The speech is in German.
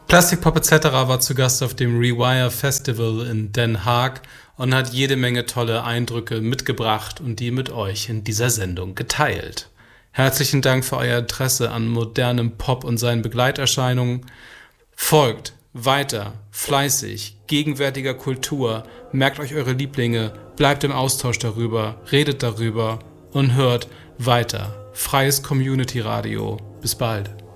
Plastic Pop etc. war zu Gast auf dem Rewire Festival in Den Haag und hat jede Menge tolle Eindrücke mitgebracht und die mit euch in dieser Sendung geteilt. Herzlichen Dank für euer Interesse an modernem Pop und seinen Begleiterscheinungen. Folgt weiter, fleißig, gegenwärtiger Kultur, merkt euch eure Lieblinge, bleibt im Austausch darüber, redet darüber und hört weiter. Freies Community Radio. Bis bald.